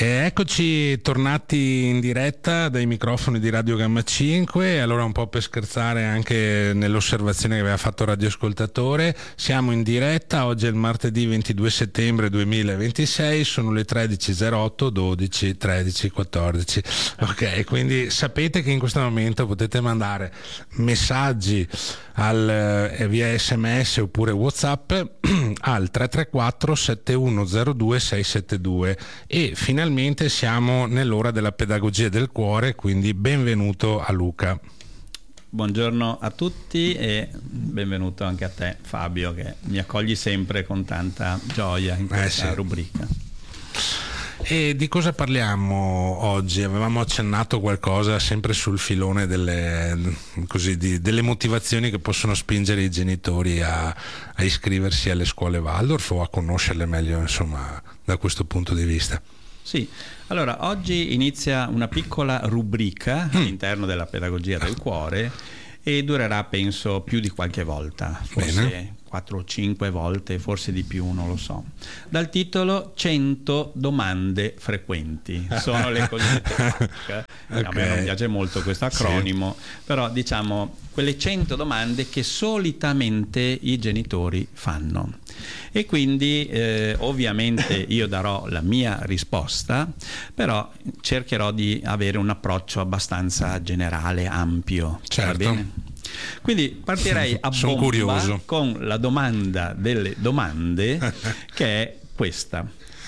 E eccoci tornati in diretta dai microfoni di Radio Gamma 5. Allora, un po' per scherzare anche nell'osservazione che aveva fatto il radioascoltatore, siamo in diretta, oggi è il martedì 22 settembre 2026, sono le 13.08, 12, 13, 14. Ok, quindi sapete che in questo momento potete mandare messaggi via SMS oppure WhatsApp al 334 7102 672 e finalmente siamo nell'ora della pedagogia del cuore, quindi benvenuto a Luca. Buongiorno a tutti e benvenuto anche a te, Fabio, che mi accogli sempre con tanta gioia in questa rubrica. E di cosa parliamo oggi? Avevamo accennato qualcosa sempre sul filone delle motivazioni che possono spingere i genitori a iscriversi alle scuole Waldorf o a conoscerle meglio, insomma, da questo punto di vista. Sì, allora oggi inizia una piccola rubrica all'interno della pedagogia del cuore e durerà, penso, più di qualche volta, forse 4 o 5 volte, forse di più, non lo so. Dal titolo 100 domande frequenti, sono le cosiddette FAQ. Okay. A me non piace molto questo acronimo, però diciamo quelle 100 domande che solitamente i genitori fanno. E quindi ovviamente io darò la mia risposta, però cercherò di avere un approccio abbastanza generale, ampio. Certo. Va bene? Quindi partirei a bomba con la domanda delle domande, che è questa: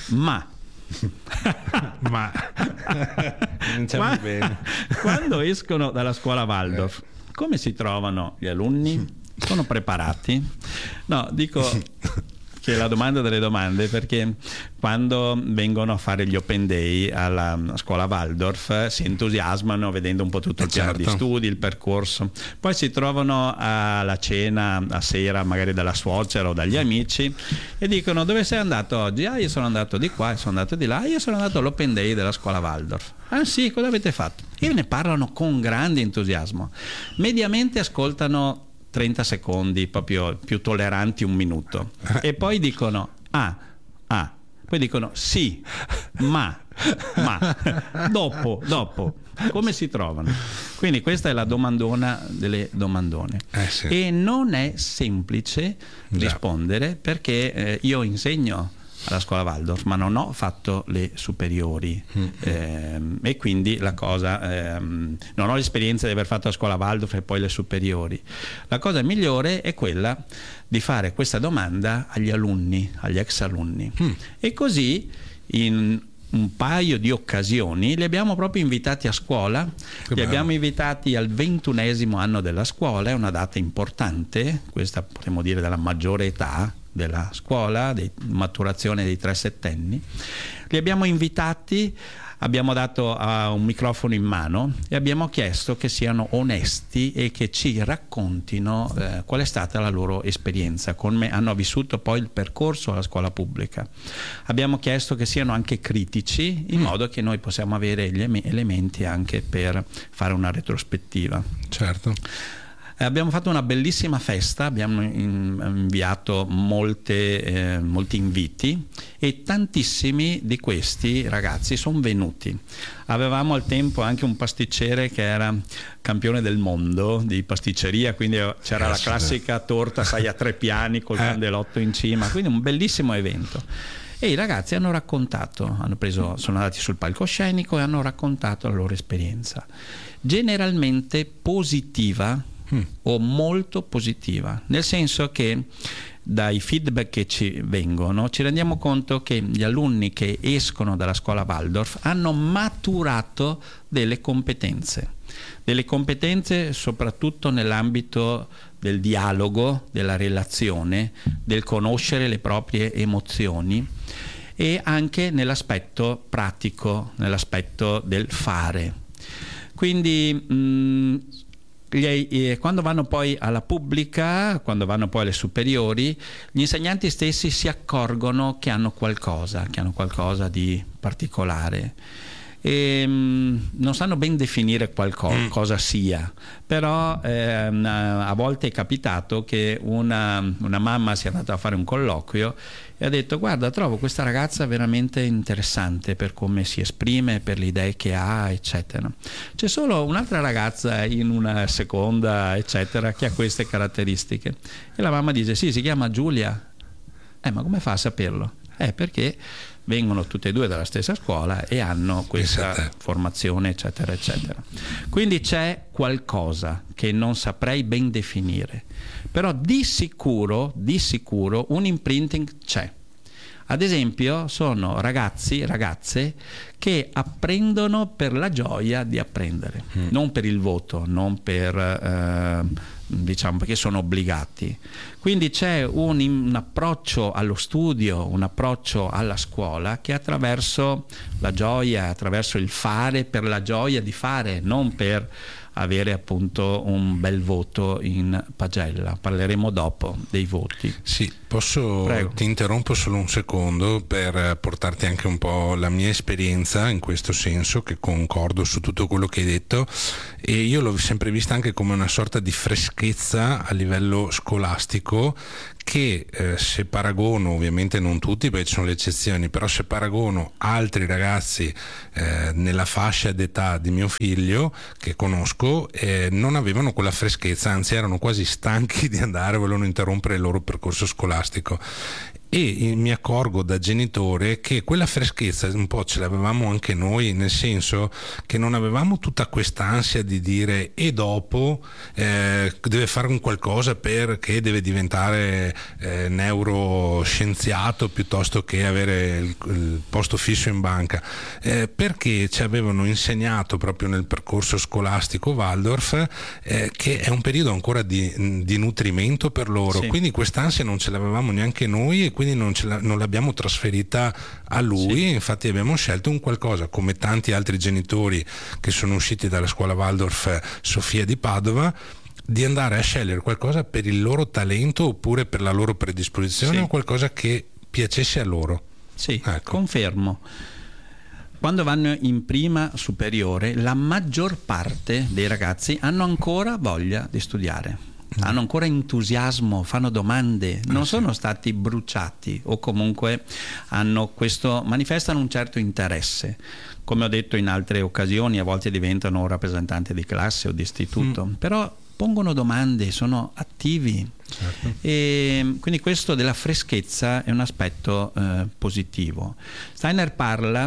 quando escono dalla scuola Waldorf, come si trovano gli alunni? Sono preparati? No, dico che è la domanda delle domande perché quando vengono a fare gli open day alla scuola Waldorf si entusiasmano vedendo un po' tutto il piano di studi, il percorso, poi si trovano alla cena a sera magari dalla suocera o dagli amici e dicono: dove sei andato oggi? Ah, io sono andato di qua, sono andato di là, io sono andato all'open day della scuola Waldorf. Ah sì, cosa avete fatto? E ne parlano con grande entusiasmo. Mediamente ascoltano 30 secondi, proprio più tolleranti, un minuto, e poi dicono poi dicono sì, ma dopo come si trovano? Quindi questa è la domandona delle domandone. Sì. E non è semplice rispondere perché io insegno alla scuola Waldorf, ma non ho fatto le superiori e quindi la cosa non ho l'esperienza di aver fatto la scuola Waldorf e poi le superiori. La cosa migliore è quella di fare questa domanda agli alunni, agli ex alunni, e così in un paio di occasioni li abbiamo proprio invitati a scuola. Abbiamo invitati al 21° anno della scuola, è una data importante, questa potremmo dire della maggiore età della scuola, di maturazione dei 3-settenni. Li abbiamo invitati, abbiamo dato un microfono in mano e abbiamo chiesto che siano onesti e che ci raccontino qual è stata la loro esperienza, come hanno vissuto poi il percorso alla scuola pubblica. Abbiamo chiesto che siano anche critici, in modo che noi possiamo avere gli elementi anche per fare una retrospettiva. Certo. Abbiamo fatto una bellissima festa, abbiamo inviato molti inviti e tantissimi di questi ragazzi sono venuti. Avevamo al tempo anche un pasticcere che era campione del mondo di pasticceria, quindi c'era la classica torta, sai, a 3 piani col candelotto in cima, quindi un bellissimo evento. E i ragazzi hanno raccontato, sono andati sul palcoscenico e hanno raccontato la loro esperienza, generalmente positiva o molto positiva, nel senso che dai feedback che ci vengono ci rendiamo conto che gli alunni che escono dalla scuola Waldorf hanno maturato delle competenze soprattutto nell'ambito del dialogo, della relazione, del conoscere le proprie emozioni e anche nell'aspetto pratico, nell'aspetto del fare. Quindi quando vanno poi alla pubblica, quando vanno poi alle superiori, gli insegnanti stessi si accorgono che hanno qualcosa di particolare. non sanno ben definire cosa sia, però a volte è capitato che una mamma sia andata a fare un colloquio e ha detto: guarda, trovo questa ragazza veramente interessante per come si esprime, per le idee che ha, eccetera. C'è solo un'altra ragazza in una seconda, eccetera, che ha queste caratteristiche. E la mamma dice: sì, si chiama Giulia. Ma come fa a saperlo? Perché vengono tutte e due dalla stessa scuola e hanno questa formazione, eccetera, eccetera. Quindi c'è qualcosa che non saprei ben definire, però di sicuro un imprinting c'è. Ad esempio, sono ragazzi, ragazze che apprendono per la gioia di apprendere, non per il voto, non per diciamo perché sono obbligati. Quindi c'è un approccio allo studio, un approccio alla scuola che attraverso la gioia, attraverso il fare per la gioia di fare, non per avere appunto un bel voto in pagella. Parleremo dopo dei voti. Sì, ti interrompo solo un secondo per portarti anche un po' la mia esperienza in questo senso, che concordo su tutto quello che hai detto, e io l'ho sempre vista anche come una sorta di freschezza a livello scolastico che se paragono, ovviamente non tutti perché ci sono le eccezioni, però se paragono altri ragazzi nella fascia d'età di mio figlio che conosco, non avevano quella freschezza, anzi erano quasi stanchi di andare, volevano interrompere il loro percorso scolastico. E mi accorgo da genitore che quella freschezza un po' ce l'avevamo anche noi, nel senso che non avevamo tutta quest'ansia di dire e dopo deve fare un qualcosa perché deve diventare neuroscienziato piuttosto che avere il posto fisso in banca, perché ci avevano insegnato proprio nel percorso scolastico Waldorf che è un periodo ancora di nutrimento per loro, sì. Quindi quest'ansia non ce l'avevamo neanche noi e quindi non l'abbiamo trasferita a lui, sì. Infatti abbiamo scelto un qualcosa, come tanti altri genitori che sono usciti dalla scuola Waldorf Sofia di Padova, di andare a scegliere qualcosa per il loro talento oppure per la loro predisposizione, sì. O qualcosa che piacesse a loro. Sì, ecco. Confermo. Quando vanno in prima superiore, la maggior parte dei ragazzi hanno ancora voglia di studiare. Hanno ancora entusiasmo, fanno domande, non sono stati bruciati o comunque manifestano un certo interesse. Come ho detto in altre occasioni, a volte diventano un rappresentante di classe o di istituto, però pongono domande, sono attivi. Certo. E quindi questo della freschezza è un aspetto positivo. Steiner parla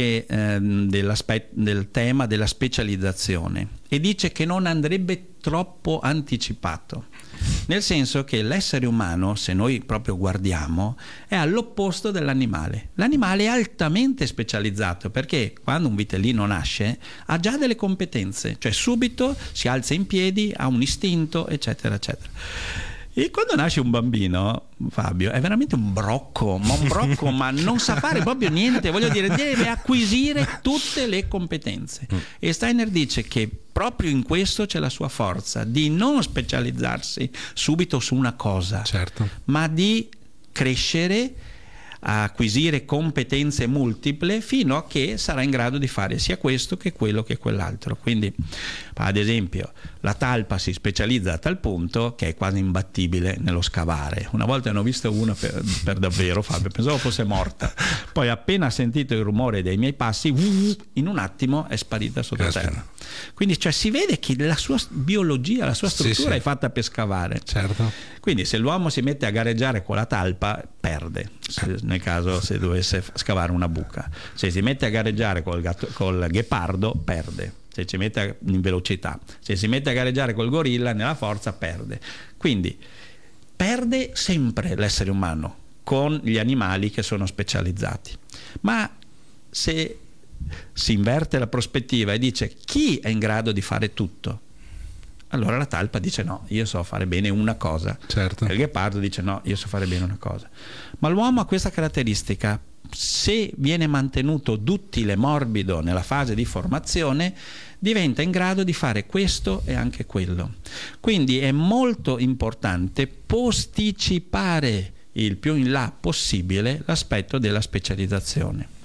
del tema della specializzazione e dice che non andrebbe troppo anticipato, nel senso che l'essere umano, se noi proprio guardiamo, è all'opposto dell'animale. L'animale è altamente specializzato perché quando un vitellino nasce ha già delle competenze, cioè subito si alza in piedi, ha un istinto, eccetera eccetera. E quando nasce un bambino, Fabio, è veramente un brocco, ma non sa fare proprio niente, voglio dire, deve acquisire tutte le competenze. E Steiner dice che proprio in questo c'è la sua forza, di non specializzarsi subito su una cosa, certo. Ma di crescere, a acquisire competenze multiple fino a che sarà in grado di fare sia questo che quello che quell'altro. Quindi, ad esempio, la talpa si specializza a tal punto che è quasi imbattibile nello scavare. Una volta ne ho visto una per davvero, Fabio, pensavo fosse morta, poi appena ha sentito il rumore dei miei passi, in un attimo è sparita sottoterra. Quindi si vede che la sua biologia, la sua struttura è fatta per scavare. Certo. Quindi se l'uomo si mette a gareggiare con la talpa, perde, nel caso se dovesse scavare una buca. Se si mette a gareggiare col ghepardo, perde. Se si mette in velocità. Se si mette a gareggiare col gorilla, nella forza, perde. Quindi perde sempre l'essere umano con gli animali che sono specializzati. Ma se si inverte la prospettiva e dice chi è in grado di fare tutto, allora la talpa dice no, io so fare bene una cosa, certo. Il ghepardo dice no, io so fare bene una cosa. Ma l'uomo ha questa caratteristica: se viene mantenuto duttile, morbido nella fase di formazione, diventa in grado di fare questo e anche quello. Quindi è molto importante posticipare il più in là possibile l'aspetto della specializzazione.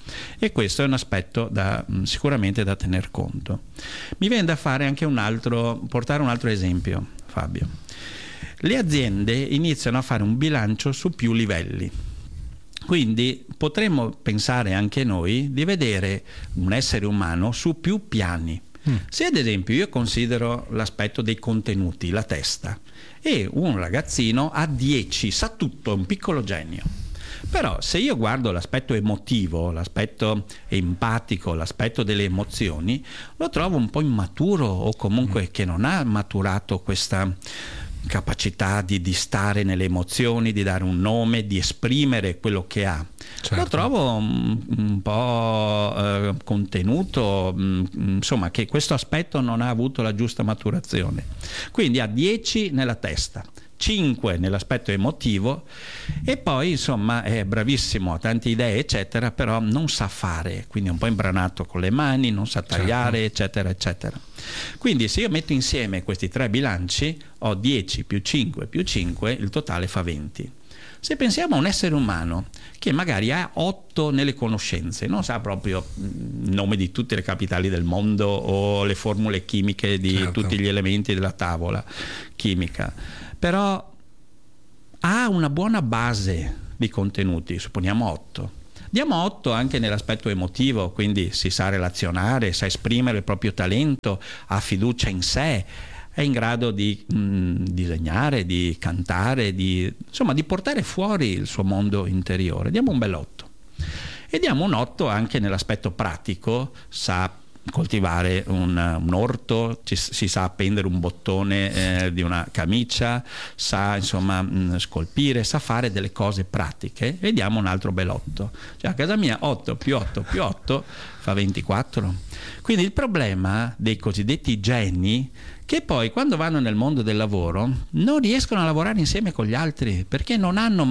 e questo è un aspetto sicuramente da tener conto. Mi viene da fare anche portare un altro esempio, Fabio. Le aziende iniziano a fare un bilancio su più livelli. Quindi potremmo pensare anche noi di vedere un essere umano su più piani. Se ad esempio io considero l'aspetto dei contenuti, la testa, e un ragazzino ha 10, sa tutto, è un piccolo genio. Però se io guardo l'aspetto emotivo, l'aspetto empatico, l'aspetto delle emozioni, lo trovo un po' immaturo, o comunque che non ha maturato questa capacità di stare nelle emozioni, di dare un nome, di esprimere quello che ha. Certo. Lo trovo un po' contenuto, insomma, che questo aspetto non ha avuto la giusta maturazione. Quindi ha 10 nella testa, 5 nell'aspetto emotivo, e poi insomma è bravissimo, ha tante idee eccetera, però non sa fare, quindi è un po' imbranato con le mani, non sa tagliare, certo, eccetera eccetera. Quindi se io metto insieme questi 3 bilanci, ho 10 più 5 più 5, il totale fa 20. Se pensiamo a un essere umano che magari ha 8 nelle conoscenze, non sa proprio il nome di tutte le capitali del mondo o le formule chimiche di certo, tutti gli elementi della tavola chimica, però ha una buona base di contenuti, supponiamo 8. Diamo 8 anche nell'aspetto emotivo, quindi si sa relazionare, sa esprimere il proprio talento, ha fiducia in sé, è in grado di disegnare, di cantare, insomma di portare fuori il suo mondo interiore. Diamo un bel 8. E diamo un 8 anche nell'aspetto pratico, sa coltivare un orto, si sa appendere un bottone di una camicia, sa insomma scolpire, sa fare delle cose pratiche, e diamo un altro bel 8. Cioè a casa mia 8 più 8 più 8 fa 24. Quindi il problema dei cosiddetti geni, che poi quando vanno nel mondo del lavoro non riescono a lavorare insieme con gli altri, perché non hanno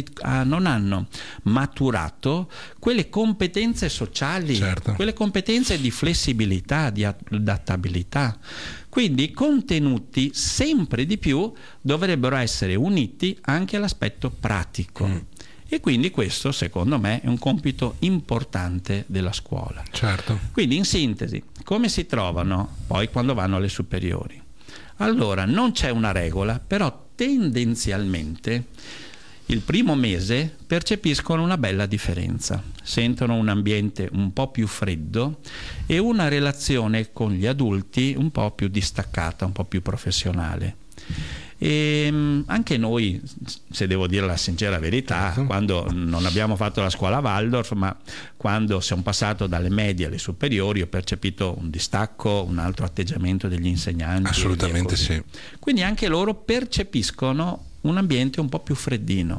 maturato quelle competenze sociali, certo, quelle competenze di flessibilità, di adattabilità. Quindi i contenuti sempre di più dovrebbero essere uniti anche all'aspetto pratico. E quindi questo secondo me è un compito importante della scuola. Certo. Quindi in sintesi, come si trovano poi quando vanno alle superiori? Allora non c'è una regola, però tendenzialmente il primo mese percepiscono una bella differenza, sentono un ambiente un po' più freddo e una relazione con gli adulti un po' più distaccata, un po' più professionale. E anche noi, se devo dire la sincera verità, certo, quando non abbiamo fatto la scuola Waldorf, ma quando siamo passato dalle medie alle superiori, ho percepito un distacco, un altro atteggiamento degli insegnanti. Assolutamente sì. Quindi anche loro percepiscono un ambiente un po' più freddino,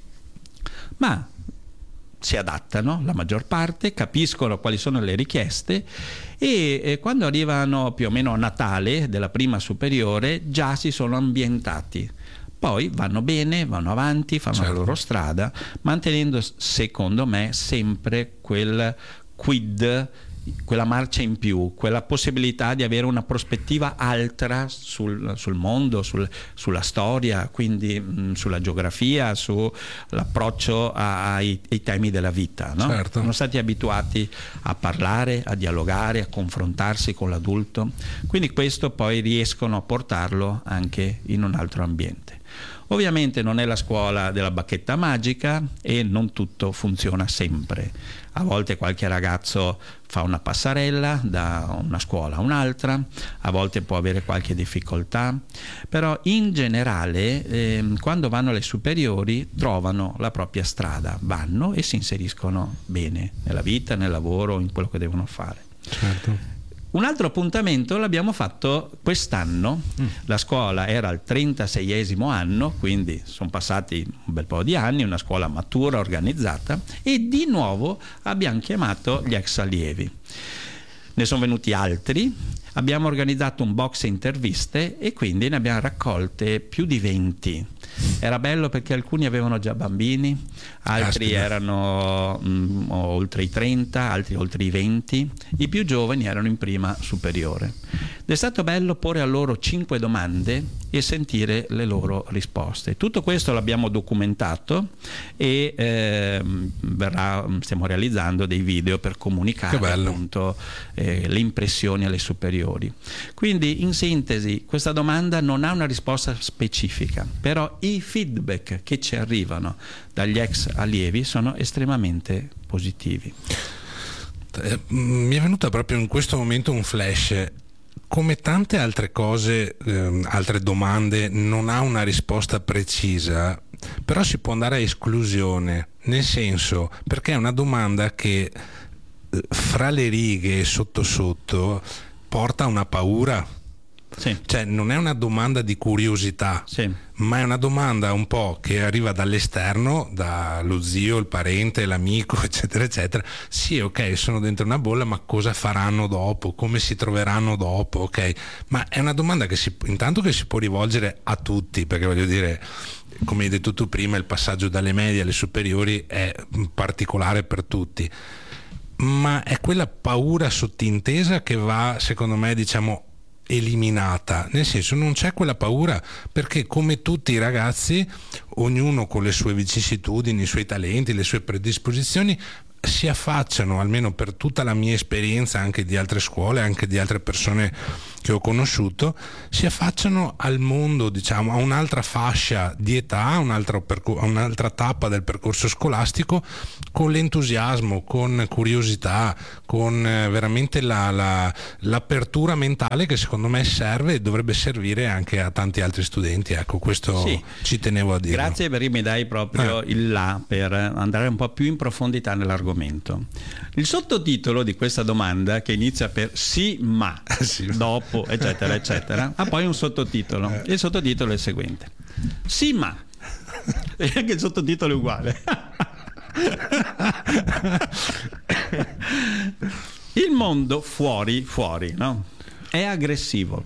ma si adattano, la maggior parte, capiscono quali sono le richieste, e quando arrivano più o meno a Natale della prima superiore già si sono ambientati. Poi vanno bene, vanno avanti, fanno certo, la loro strada, mantenendo secondo me sempre quel quid, quella marcia in più, quella possibilità di avere una prospettiva altra sul mondo, sulla storia, quindi sulla geografia, sull'approccio ai temi della vita, no? Certo. Sono stati abituati a parlare, a dialogare, a confrontarsi con l'adulto, quindi questo poi riescono a portarlo anche in un altro ambiente. Ovviamente non è la scuola della bacchetta magica e non tutto funziona sempre. A volte qualche ragazzo fa una passerella da una scuola a un'altra, a volte può avere qualche difficoltà, però in generale quando vanno alle superiori trovano la propria strada, vanno e si inseriscono bene nella vita, nel lavoro, in quello che devono fare. Certo. Un altro appuntamento l'abbiamo fatto quest'anno, la scuola era al 36esimo anno, quindi sono passati un bel po' di anni, una scuola matura, organizzata, e di nuovo abbiamo chiamato gli ex allievi. Ne sono venuti altri, abbiamo organizzato un box interviste e quindi ne abbiamo raccolte più di 20. Era bello perché alcuni avevano già bambini, altri erano oltre i 30, altri oltre i 20, i più giovani erano in prima superiore. Ed è stato bello porre a loro 5 domande e sentire le loro risposte. Tutto questo l'abbiamo documentato e stiamo realizzando dei video per comunicare appunto le impressioni alle superiori. Quindi in sintesi questa domanda non ha una risposta specifica, però i feedback che ci arrivano dagli ex allievi sono estremamente positivi. Mi è venuta proprio in questo momento un flash. Come tante altre cose, altre domande, non ha una risposta precisa, però si può andare a esclusione, nel senso, perché è una domanda che fra le righe sotto sotto porta a una paura. Sì. Cioè non è una domanda di curiosità, sì, ma è una domanda un po' che arriva dall'esterno, dallo zio, il parente, l'amico, eccetera eccetera. Sì, ok, sono dentro una bolla, ma cosa faranno dopo, come si troveranno dopo, ok? Ma è una domanda che intanto che si può rivolgere a tutti, perché voglio dire, come hai detto tu prima, il passaggio dalle medie alle superiori è particolare per tutti, ma è quella paura sottintesa che va, secondo me, diciamo, eliminata, nel senso non c'è quella paura, perché come tutti i ragazzi, ognuno con le sue vicissitudini, i suoi talenti, le sue predisposizioni, si affacciano, almeno per tutta la mia esperienza anche di altre scuole, anche di altre persone che ho conosciuto, si affacciano al mondo, diciamo, a un'altra fascia di età, a un'altra tappa del percorso scolastico, con l'entusiasmo, con curiosità, con veramente l'apertura mentale che secondo me serve e dovrebbe servire anche a tanti altri studenti. Ecco, questo sì, ci tenevo a dire. Grazie, perché mi dai proprio il là per andare un po' più in profondità nell'argomento. Il sottotitolo di questa domanda, che inizia per sì ma sì, dopo eccetera eccetera, ha poi un sottotitolo. Il sottotitolo è il seguente: sì ma, e anche il sottotitolo è uguale. Il mondo fuori, no? È aggressivo.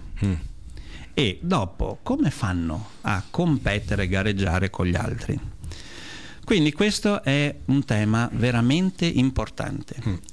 E dopo come fanno a competere e gareggiare con gli altri? Quindi questo è un tema veramente importante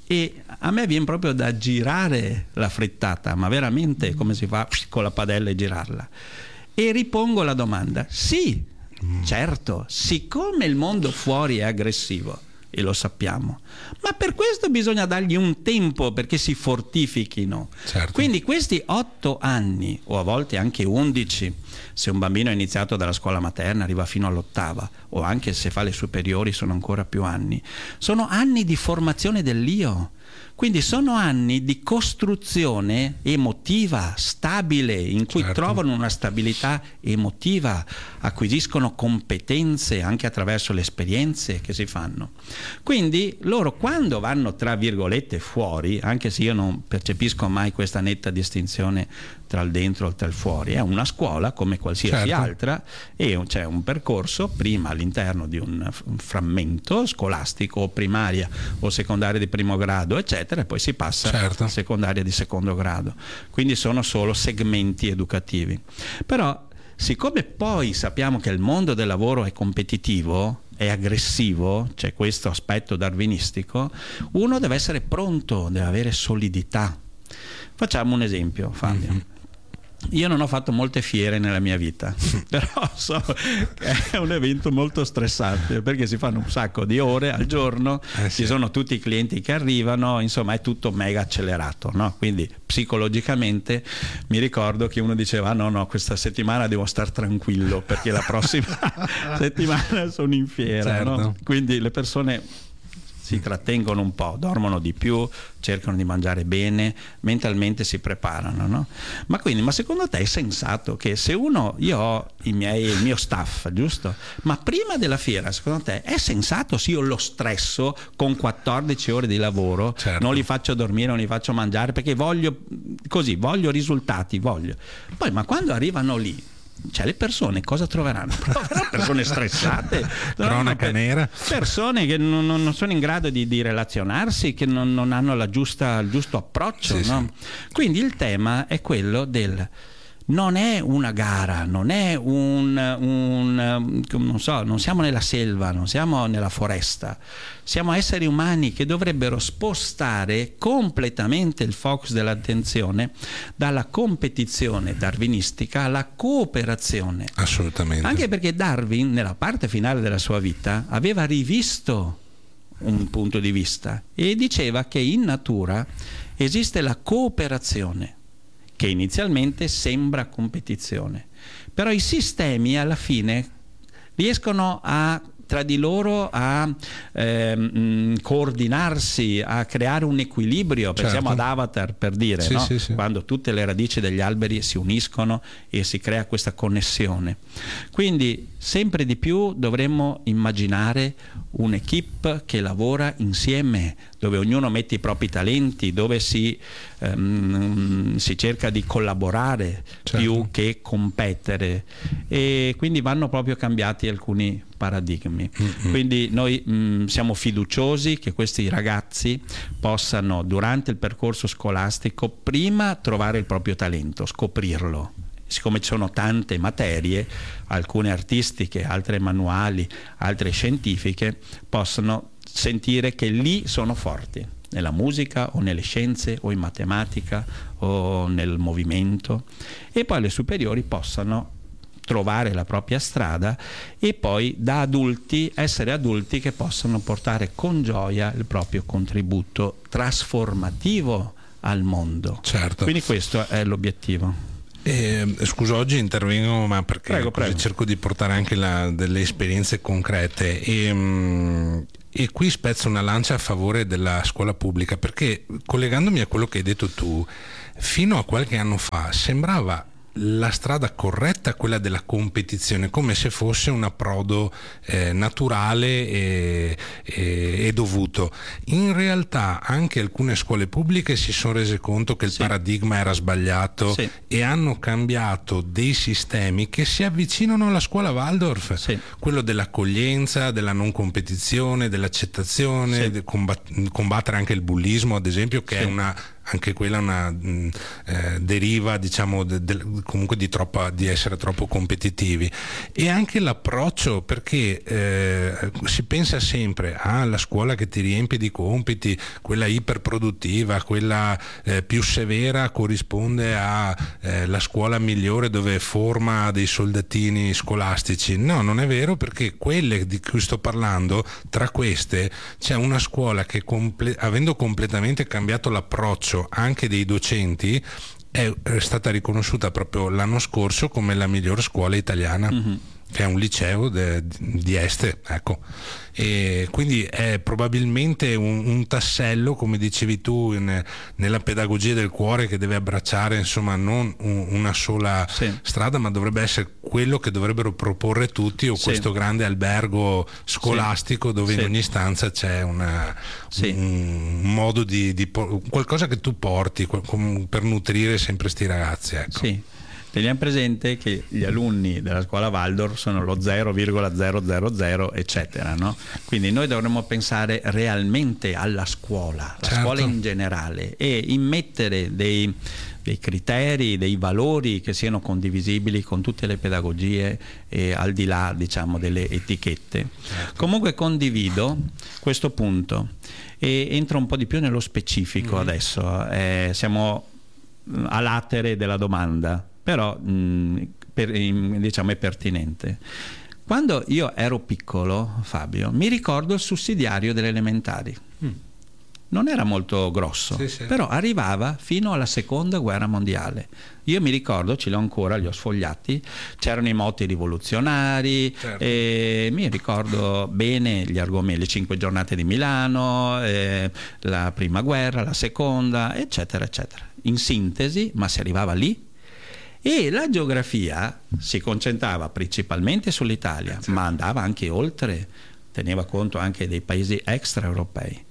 e a me viene proprio da girare la frittata, ma veramente come si fa con la padella e girarla, e ripongo la domanda: sì, certo, siccome il mondo fuori è aggressivo e lo sappiamo, ma per questo bisogna dargli un tempo perché si fortifichino. Certo. Quindi questi 8 anni, o a volte anche 11, se un bambino è iniziato dalla scuola materna arriva fino all'8ª, o anche se fa le superiori sono ancora più anni, sono anni di formazione dell'io. Quindi sono anni di costruzione emotiva stabile, in cui trovano una stabilità emotiva, acquisiscono competenze anche attraverso le esperienze che si fanno. Quindi loro, quando vanno tra virgolette fuori, anche se io non percepisco mai questa netta distinzione tra il dentro e tra il fuori, è una scuola come qualsiasi altra, e c'è un percorso prima all'interno di un frammento scolastico, o primaria o secondaria di primo grado eccetera, e poi si passa a secondaria di secondo grado. Quindi sono solo segmenti educativi. Però siccome poi sappiamo che il mondo del lavoro è competitivo, è aggressivo, c'è questo aspetto darwinistico, uno deve essere pronto, deve avere solidità. Facciamo un esempio, Fabio. Io non ho fatto molte fiere nella mia vita, però so che è un evento molto stressante, perché si fanno un sacco di ore al giorno, ci sono tutti i clienti che arrivano, insomma è tutto mega accelerato, no? Quindi psicologicamente mi ricordo che uno diceva no, questa settimana devo star tranquillo perché la prossima settimana sono in fiera, no? Quindi le persone si trattengono un po', dormono di più, cercano di mangiare bene, mentalmente si preparano, no? Ma secondo te è sensato che se io ho il mio staff, giusto? Ma prima della fiera, secondo te è sensato se io lo stresso con 14 ore di lavoro, non li faccio dormire, non li faccio mangiare, perché voglio risultati, Poi, ma quando arrivano lì, cioè le persone cosa troveranno? Persone stressate, cronaca nera, persone che non sono in grado di relazionarsi, che non hanno il giusto approccio, no? Quindi il tema è quello del non è una gara, non è non siamo nella selva, non siamo nella foresta, siamo esseri umani che dovrebbero spostare completamente il focus dell'attenzione dalla competizione darwinistica alla cooperazione. Assolutamente. Anche perché Darwin, nella parte finale della sua vita, aveva rivisto un punto di vista e diceva che in natura esiste la cooperazione, che inizialmente sembra competizione, però i sistemi alla fine riescono tra di loro a coordinarsi, a creare un equilibrio. Pensiamo ad Avatar, per dire, sì, no? sì, sì. Quando tutte le radici degli alberi si uniscono e si crea questa connessione. Quindi sempre di più dovremmo immaginare un'equipe che lavora insieme, dove ognuno mette i propri talenti, dove si cerca di collaborare, certo, più che competere, e quindi vanno proprio cambiati alcuni paradigmi. Quindi noi siamo fiduciosi che questi ragazzi possano durante il percorso scolastico prima trovare il proprio talento, scoprirlo. Siccome ci sono tante materie, alcune artistiche, altre manuali, altre scientifiche, possono sentire che lì sono forti, nella musica o nelle scienze o in matematica o nel movimento, e poi le superiori possano trovare la propria strada e poi da adulti essere adulti che possono portare con gioia il proprio contributo trasformativo al mondo. Certo. Quindi questo è l'obiettivo. Scusa, oggi intervengo, ma perché prego. cerco di portare anche delle esperienze concrete e qui spezzo una lancia a favore della scuola pubblica, perché collegandomi a quello che hai detto tu, fino a qualche anno fa sembrava la strada corretta quella della competizione, come se fosse un approdo naturale e dovuto. In realtà anche alcune scuole pubbliche si sono rese conto che il paradigma era sbagliato e hanno cambiato dei sistemi che si avvicinano alla scuola Waldorf, quello dell'accoglienza, della non competizione, dell'accettazione, combattere anche il bullismo, ad esempio, che è anche quella una deriva, diciamo, comunque di essere troppo competitivi, e anche l'approccio, perché si pensa sempre alla scuola che ti riempie di compiti, quella iperproduttiva, quella più severa corrisponde alla scuola migliore dove forma dei soldatini scolastici. No, non è vero, perché quelle di cui sto parlando, tra queste c'è una scuola che avendo completamente cambiato l'approccio anche dei docenti, è stata riconosciuta proprio l'anno scorso come la migliore scuola italiana, che è un liceo di Este, ecco. E quindi è probabilmente un tassello, come dicevi tu, nella pedagogia del cuore, che deve abbracciare, insomma, non una sola strada, ma dovrebbe essere quello che dovrebbero proporre tutti, o questo grande albergo scolastico dove in ogni stanza c'è un modo di qualcosa che tu porti per nutrire sempre sti ragazzi, ecco. Teniamo presente che gli alunni della scuola Waldorf sono lo 0,000 eccetera, no? Quindi noi dovremmo pensare realmente alla scuola, la scuola in generale, e immettere dei criteri, dei valori che siano condivisibili con tutte le pedagogie, al di là, diciamo, delle etichette. Comunque condivido questo punto e entro un po' di più nello specifico adesso. Siamo a latere della domanda, però diciamo è pertinente. Quando io ero piccolo, Fabio, mi ricordo il sussidiario delle elementari. Non era molto grosso, però arrivava fino alla seconda guerra mondiale. Io mi ricordo, ce l'ho ancora, li ho sfogliati, c'erano i moti rivoluzionari, e mi ricordo bene gli argomenti, le 5 giornate di Milano, la prima guerra, la seconda, eccetera, eccetera. In sintesi, ma si arrivava lì. E la geografia si concentrava principalmente sull'Italia, ma andava anche oltre, teneva conto anche dei paesi extraeuropei.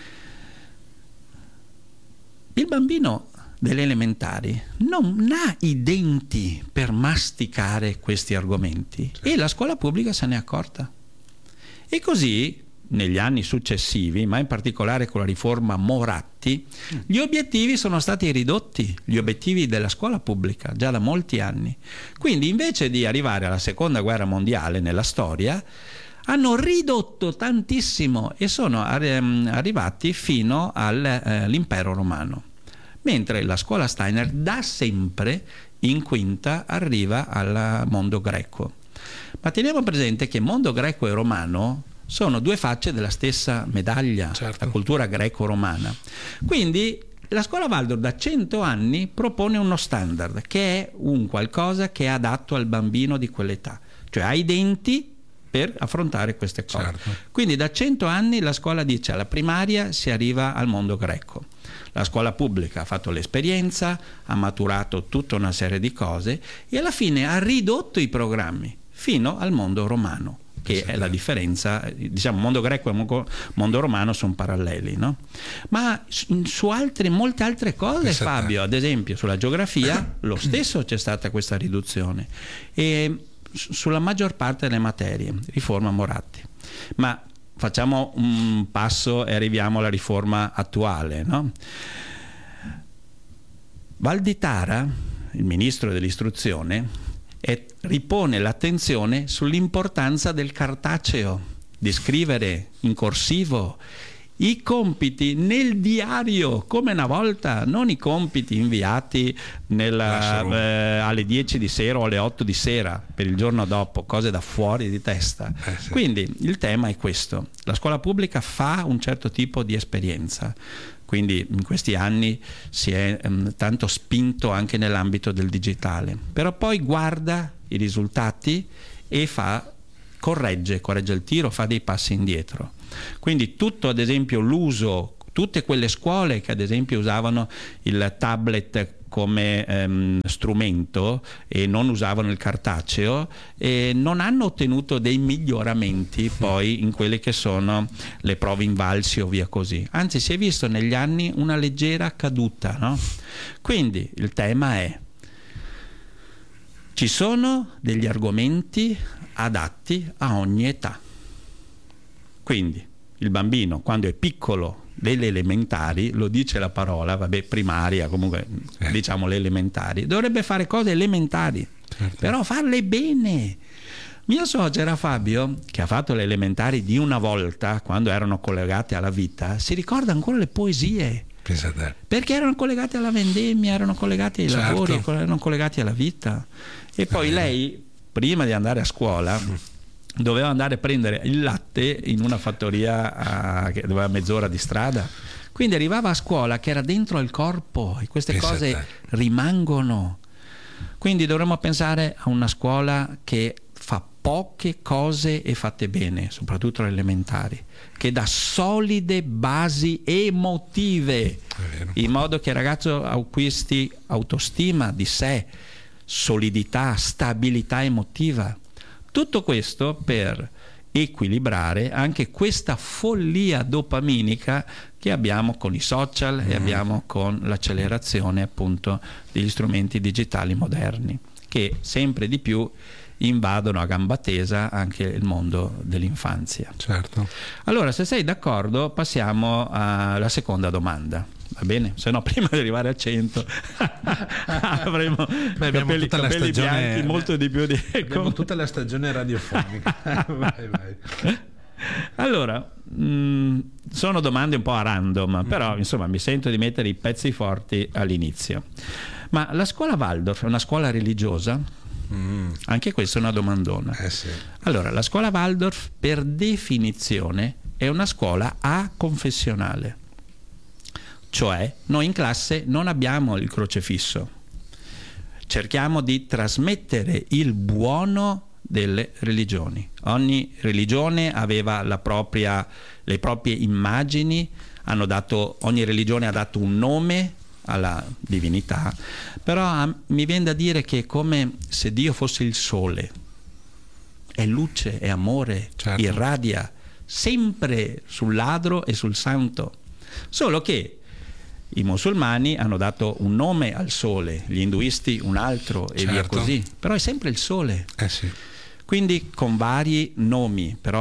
Il bambino delle elementari non ha i denti per masticare questi argomenti, e la scuola pubblica se n'è accorta. E così negli anni successivi, ma in particolare con la riforma Moratti, gli obiettivi sono stati ridotti, gli obiettivi della scuola pubblica, già da molti anni. Quindi invece di arrivare alla seconda guerra mondiale nella storia, hanno ridotto tantissimo e sono arrivati fino all'impero romano. Mentre la scuola Steiner da sempre in quinta arriva al mondo greco. Ma teniamo presente che mondo greco e romano sono due facce della stessa medaglia, certo. La cultura greco-romana. Quindi la scuola Waldorf da 100 anni propone uno standard che è un qualcosa che è adatto al bambino di quell'età, cioè ha i denti per affrontare queste cose. Certo. Quindi da 100 anni la scuola dice alla primaria si arriva al mondo greco. La scuola pubblica ha fatto l'esperienza, ha maturato tutta una serie di cose e alla fine ha ridotto i programmi fino al mondo romano, che è la differenza. Diciamo, mondo greco e mondo romano sono paralleli, no? Ma su molte altre cose, Fabio, ad esempio sulla geografia lo stesso c'è stata questa riduzione, e sulla maggior parte delle materie, riforma Moratti. Ma facciamo un passo e arriviamo alla riforma attuale, no? Valditara, il ministro dell'istruzione, ripone l'attenzione sull'importanza del cartaceo, di scrivere in corsivo i compiti nel diario come una volta, non i compiti inviati alle 10 di sera o alle 8 di sera per il giorno dopo, cose da fuori di testa. Sì. Quindi il tema è questo: la scuola pubblica fa un certo tipo di esperienza, quindi in questi anni si è tanto spinto anche nell'ambito del digitale, però poi guarda i risultati e corregge il tiro, fa dei passi indietro. Quindi tutto, ad esempio, tutte quelle scuole che ad esempio usavano il tablet come strumento e non usavano il cartaceo, non hanno ottenuto dei miglioramenti poi in quelle che sono le prove invalsi o via così. Anzi, si è visto negli anni una leggera caduta, no? Quindi il tema è: ci sono degli argomenti adatti a ogni età. Quindi il bambino, quando è piccolo, delle elementari, lo dice la parola, primaria, comunque diciamo le elementari, dovrebbe fare cose elementari, certo. Però farle bene. Mio suocero Fabio, che ha fatto le elementari di una volta, quando erano collegate alla vita, si ricorda ancora le poesie. Pensate. Perché erano collegate alla vendemmia, erano collegate ai lavori, erano collegati alla vita. E poi lei, prima di andare a scuola, doveva andare a prendere il latte in una fattoria che doveva mezz'ora di strada. Quindi arrivava a scuola che era dentro al corpo, e queste cose rimangono. Quindi dovremmo pensare a una scuola che fa poche cose e fatte bene, soprattutto le elementari, che dà solide basi emotive, in modo che il ragazzo acquisti autostima di sé, solidità, stabilità emotiva. Tutto questo per equilibrare anche questa follia dopaminica che abbiamo con i social e abbiamo con l'accelerazione appunto degli strumenti digitali moderni, che sempre di più invadono a gamba tesa anche il mondo dell'infanzia. Certo. Allora, se sei d'accordo, passiamo alla seconda domanda. Va bene? Se no, prima di arrivare a 100 avremo capelli bianchi, molto di più di... Abbiamo tutta la stagione radiofonica. vai. Allora, sono domande un po' a random, però insomma mi sento di mettere i pezzi forti all'inizio. Ma la scuola Waldorf è una scuola religiosa? Anche questa è una domandona. Sì. Allora, la scuola Waldorf per definizione è una scuola aconfessionale. Cioè, noi in classe non abbiamo il crocefisso, cerchiamo di trasmettere il buono delle religioni. Ogni religione aveva le proprie immagini, ogni religione ha dato un nome alla divinità, però mi viene da dire che è come se Dio fosse il sole, è luce, è amore, certo. Irradia sempre sul ladro e sul santo, solo che i musulmani hanno dato un nome al sole, gli induisti un altro e via così, però è sempre il sole. Sì. Quindi con vari nomi, però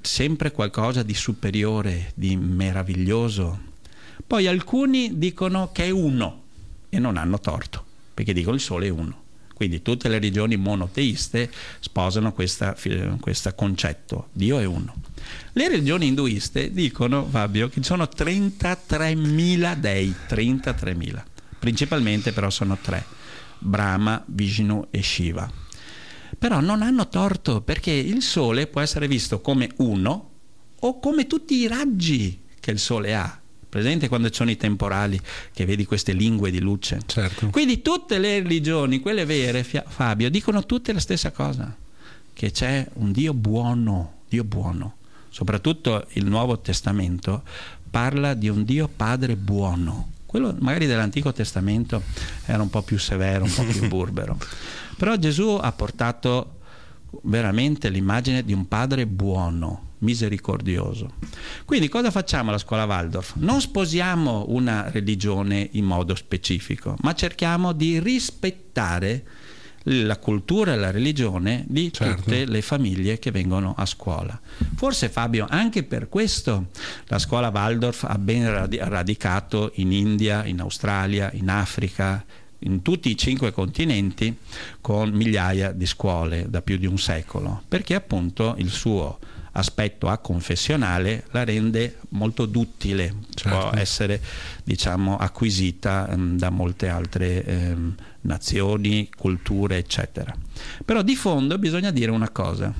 sempre qualcosa di superiore, di meraviglioso. Poi alcuni dicono che è uno e non hanno torto, perché dicono il sole è uno. Quindi tutte le religioni monoteiste sposano questo concetto, Dio è uno. Le religioni induiste dicono, Fabio, che ci sono 33.000 dei, 33.000. Principalmente però sono 3, Brahma, Vishnu e Shiva. Però non hanno torto, perché il sole può essere visto come uno o come tutti i raggi che il sole ha. Presente quando ci sono i temporali che vedi queste lingue di luce? Certo. Quindi tutte le religioni, quelle vere, Fabio, dicono tutte la stessa cosa, che c'è un Dio buono, Dio buono. Soprattutto il Nuovo Testamento parla di un Dio Padre buono. Quello magari dell'Antico Testamento era un po' più severo, un po' più burbero. Però Gesù ha portato veramente l'immagine di un padre buono, misericordioso. Quindi cosa facciamo alla scuola Waldorf? Non sposiamo una religione in modo specifico, ma cerchiamo di rispettare la cultura e la religione di tutte le famiglie che vengono a scuola. Forse, Fabio, anche per questo la scuola Waldorf ha ben radicato in India, in Australia, in Africa, in tutti i 5 continenti, con migliaia di scuole da più di un secolo, perché appunto il suo aspetto aconfessionale la rende molto duttile, può essere, diciamo, acquisita da molte altre nazioni, culture, eccetera. Però di fondo bisogna dire una cosa,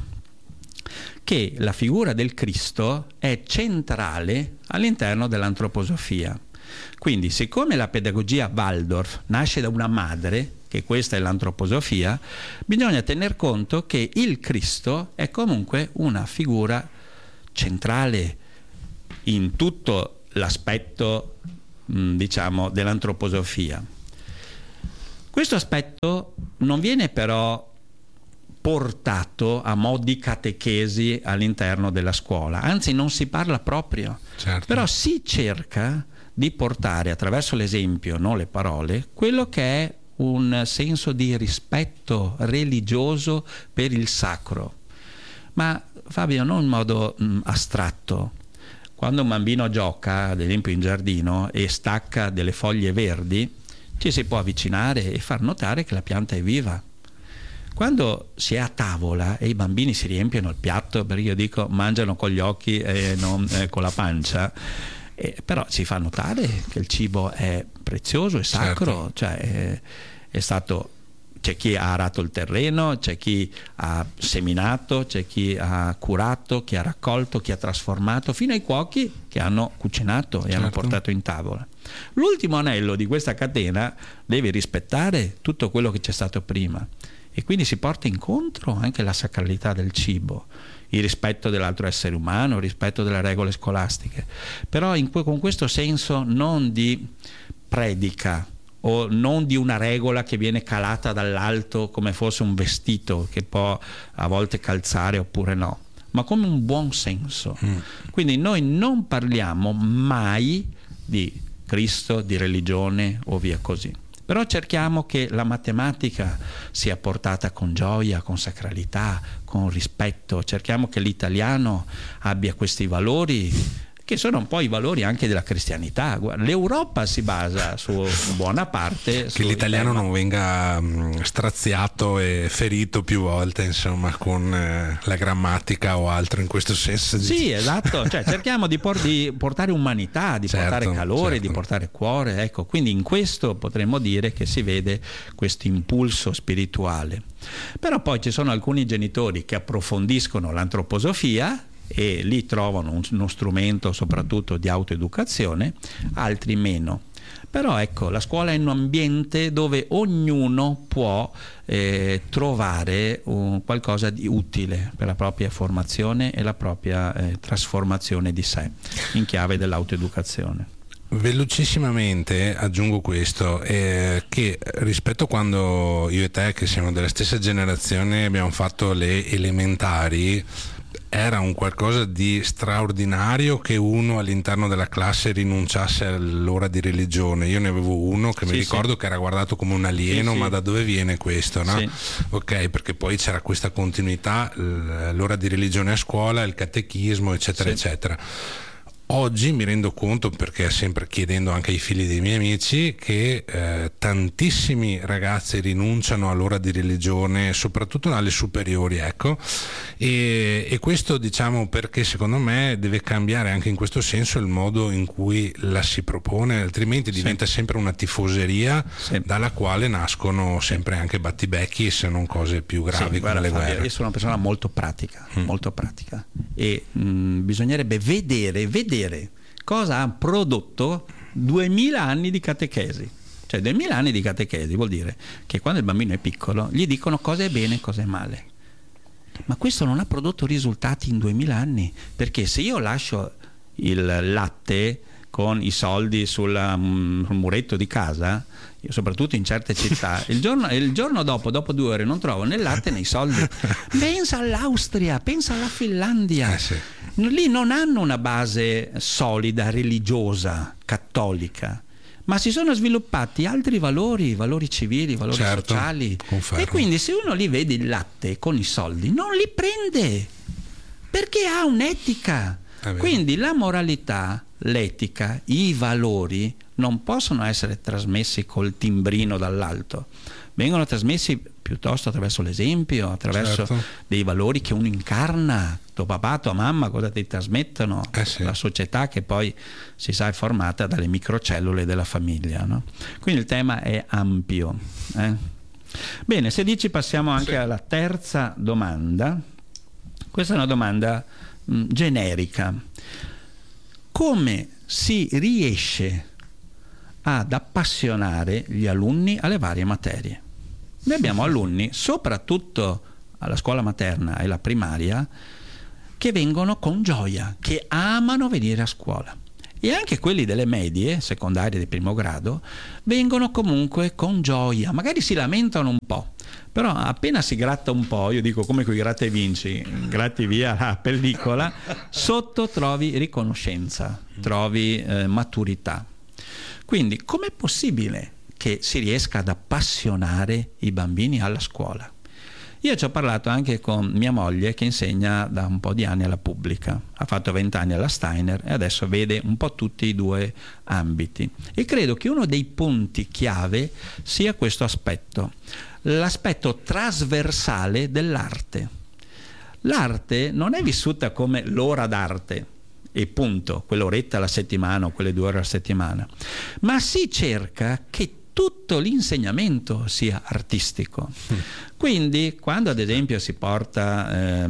che la figura del Cristo è centrale all'interno dell'antroposofia. Quindi, siccome la pedagogia Waldorf nasce da una madre, che questa è l'antroposofia, bisogna tener conto che il Cristo è comunque una figura centrale in tutto l'aspetto, diciamo, dell'antroposofia. Questo aspetto non viene però portato a mo' di catechesi all'interno della scuola, anzi non si parla proprio, però si cerca di portare attraverso l'esempio, non le parole, quello che è un senso di rispetto religioso per il sacro. Ma Fabio, non in modo astratto. Quando un bambino gioca, ad esempio in giardino, e stacca delle foglie verdi, ci si può avvicinare e far notare che la pianta è viva. Quando si è a tavola e i bambini si riempiono il piatto, perché io dico mangiano con gli occhi e non con la pancia, però si fa notare che il cibo è prezioso, è sacro, cioè è stato, c'è chi ha arato il terreno, c'è chi ha seminato, c'è chi ha curato, chi ha raccolto, chi ha trasformato, fino ai cuochi che hanno cucinato e hanno portato in tavola. L'ultimo anello di questa catena deve rispettare tutto quello che c'è stato prima, e quindi si porta incontro anche la sacralità del cibo, il rispetto dell'altro essere umano, il rispetto delle regole scolastiche, però con questo senso non di predica o non di una regola che viene calata dall'alto come fosse un vestito che può a volte calzare oppure no, ma come un buon senso. Quindi noi non parliamo mai di Cristo, di religione o via così. Però cerchiamo che la matematica sia portata con gioia, con sacralità, con rispetto. Cerchiamo che l'italiano abbia questi valori che sono un po' i valori anche della cristianità. L'Europa si basa su buona parte che l'italiano non venga straziato e ferito più volte, insomma, con la grammatica o altro in questo senso. Sì, esatto, cioè cerchiamo di portare umanità, di portare calore, di portare cuore, ecco, quindi in questo potremmo dire che si vede questo impulso spirituale. Però poi ci sono alcuni genitori che approfondiscono l'antroposofia e lì trovano uno strumento soprattutto di autoeducazione, altri meno. Però ecco, la scuola è un ambiente dove ognuno può trovare qualcosa di utile per la propria formazione e la propria trasformazione di sé in chiave dell'autoeducazione. Velocissimamente aggiungo questo, che rispetto a quando io e te, che siamo della stessa generazione, abbiamo fatto le elementari, era un qualcosa di straordinario che uno all'interno della classe rinunciasse all'ora di religione. Io ne avevo uno che mi ricordo che era guardato come un alieno, ma da dove viene questo, no? Ok, perché poi c'era questa continuità, l'ora di religione a scuola, il catechismo, eccetera eccetera. Oggi mi rendo conto, perché sempre chiedendo anche ai figli dei miei amici, che tantissimi ragazzi rinunciano all'ora di religione, soprattutto alle superiori, ecco, e questo, diciamo, perché secondo me deve cambiare anche in questo senso il modo in cui la si propone, altrimenti diventa sempre una tifoseria dalla quale nascono sempre anche battibecchi, se non cose più gravi come le guerre. Io sono una persona molto pratica, e bisognerebbe vedere cosa ha prodotto 2000 anni di catechesi. Cioè 2000 anni di catechesi vuol dire che quando il bambino è piccolo gli dicono cosa è bene e cosa è male, ma questo non ha prodotto risultati in 2000 anni, perché se io lascio il latte con i soldi sul muretto di casa, soprattutto in certe città, il giorno dopo 2 ore non trovo né il latte né i soldi. Pensa all'Austria, pensa alla Finlandia. Lì non hanno una base solida, religiosa, cattolica, ma si sono sviluppati altri valori civili, valori sociali. Confermo. E quindi se uno lì vede il latte con i soldi, non li prende, perché ha un'etica. Quindi la moralità, l'etica, i valori non possono essere trasmessi col timbrino dall'alto, vengono trasmessi piuttosto attraverso l'esempio, attraverso dei valori che uno incarna. Tuo papà, tua mamma cosa ti trasmettono? La società che poi si sa è formata dalle microcellule della famiglia, no? Quindi il tema è ampio. Bene, se dici passiamo anche alla terza domanda. Questa è una domanda generica. Come si riesce ad appassionare gli alunni alle varie materie? Noi abbiamo alunni, soprattutto alla scuola materna e la primaria, che vengono con gioia, che amano venire a scuola. E anche quelli delle medie, secondarie di primo grado, vengono comunque con gioia. Magari si lamentano un po', però appena si gratta un po', io dico come quei gratta e vinci, gratti via la pellicola, sotto trovi riconoscenza, trovi maturità. Quindi com'è possibile che si riesca ad appassionare i bambini alla scuola? Io ci ho parlato anche con mia moglie, che insegna da un po' di anni alla pubblica, ha fatto 20 anni alla Steiner e adesso vede un po' tutti i 2 ambiti, e credo che uno dei punti chiave sia questo aspetto, l'aspetto trasversale dell'arte. L'arte non è vissuta come l'ora d'arte e punto, quell'oretta alla settimana o quelle 2 ore alla settimana, ma si cerca che tutto l'insegnamento sia artistico. Quindi quando ad esempio si porta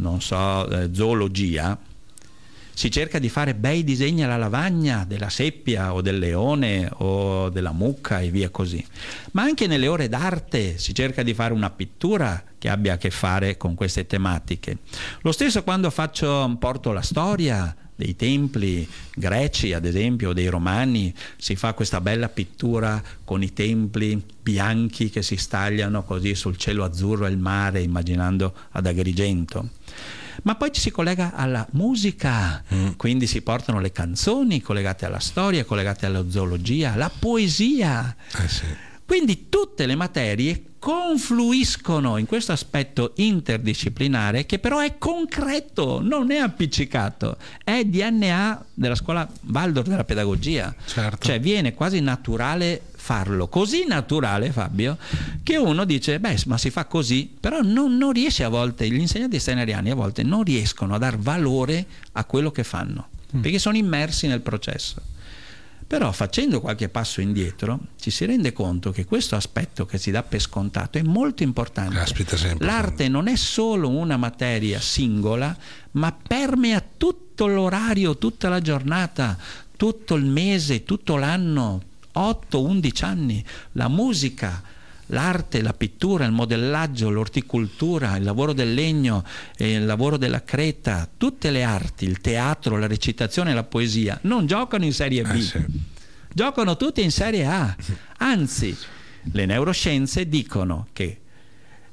zoologia, si cerca di fare bei disegni alla lavagna della seppia o del leone o della mucca e via così, ma anche nelle ore d'arte si cerca di fare una pittura che abbia a che fare con queste tematiche. Lo stesso quando porto la storia dei templi greci, ad esempio, dei romani, si fa questa bella pittura con i templi bianchi che si stagliano così sul cielo azzurro e il mare, immaginando ad Agrigento. Ma poi ci si collega alla musica, quindi si portano le canzoni collegate alla storia, collegate alla zoologia, alla poesia. Quindi tutte le materie confluiscono in questo aspetto interdisciplinare, che però è concreto, non è appiccicato, è DNA della scuola Waldorf della pedagogia. Cioè viene quasi naturale farlo, così naturale, Fabio, che uno dice ma si fa così, però non riesce a volte, gli insegnanti steineriani a volte non riescono a dar valore a quello che fanno, perché sono immersi nel processo. Però facendo qualche passo indietro ci si rende conto che questo aspetto che si dà per scontato è molto importante. L'arte non è solo una materia singola, ma permea tutto l'orario, tutta la giornata, tutto il mese, tutto l'anno, 8-11 anni. La musica, l'arte, la pittura, il modellaggio, l'orticoltura, il lavoro del legno, il lavoro della creta, tutte le arti, il teatro, la recitazione e la poesia non giocano in serie B, giocano tutte in serie A. Anzi, le neuroscienze dicono che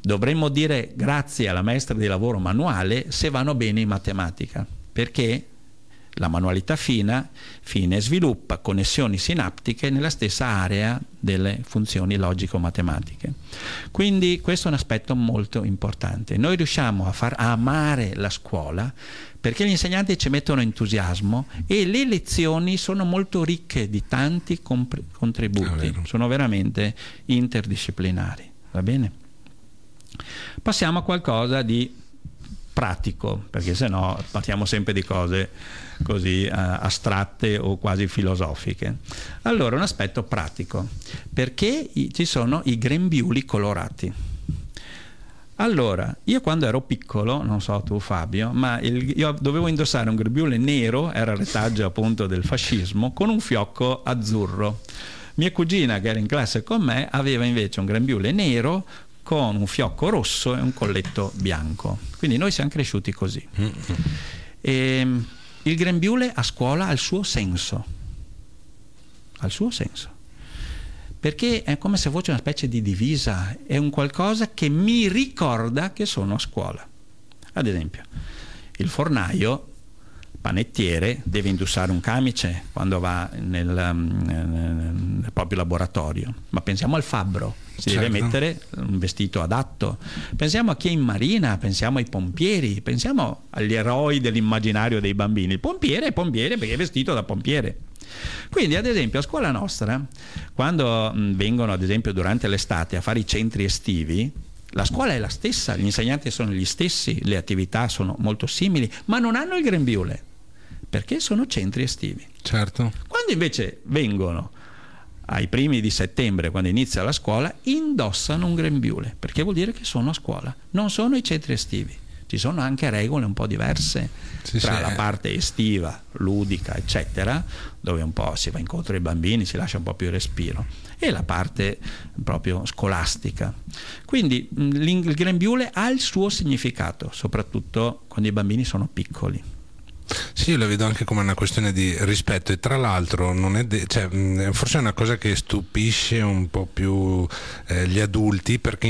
Dovremmo dire grazie alla maestra di lavoro manuale se vanno bene in matematica, perché la manualità fine sviluppa connessioni sinaptiche nella stessa area delle funzioni logico-matematiche. Quindi questo è un aspetto molto importante. Noi riusciamo a far amare la scuola perché gli insegnanti ci mettono entusiasmo e le lezioni sono molto ricche di tanti contributi, sono veramente interdisciplinari. Va bene? Passiamo a qualcosa di pratico, perché sennò parliamo sempre di cose così astratte o quasi filosofiche. Allora, un aspetto pratico, perché ci sono i grembiuli colorati. Allora, io quando ero piccolo, non so tu Fabio, ma io dovevo indossare un grembiule nero, era il retaggio appunto del fascismo, con un fiocco azzurro. Mia cugina, che era in classe con me, aveva invece un grembiule nero con un fiocco rosso e un colletto bianco. Quindi noi siamo cresciuti così. Il grembiule a scuola ha il suo senso. Ha il suo senso. Perché è come se fosse una specie di divisa, è un qualcosa che mi ricorda che sono a scuola. Ad esempio, il fornaio, panettiere, deve indossare un camice quando va nel proprio laboratorio, ma pensiamo al fabbro, si deve mettere un vestito adatto. Pensiamo a chi è in marina, pensiamo ai pompieri, pensiamo agli eroi dell'immaginario dei bambini. Il pompiere è pompiere perché è vestito da pompiere. Quindi ad esempio a scuola nostra, quando vengono ad esempio durante l'estate a fare i centri estivi, la scuola è la stessa, gli insegnanti sono gli stessi, le attività sono molto simili, ma non hanno il grembiule perché sono centri estivi. Certo. Quando invece vengono ai primi di settembre, quando inizia la scuola, indossano un grembiule perché vuol dire che sono a scuola, non sono i centri estivi. Ci sono anche regole un po' diverse tra la parte estiva, ludica, eccetera, dove un po' si va incontro ai bambini, si lascia un po' più il respiro, e la parte proprio scolastica. Quindi il grembiule ha il suo significato, soprattutto quando i bambini sono piccoli. Sì, io la vedo anche come una questione di rispetto, e tra l'altro non è forse è una cosa che stupisce un po' più gli adulti, perché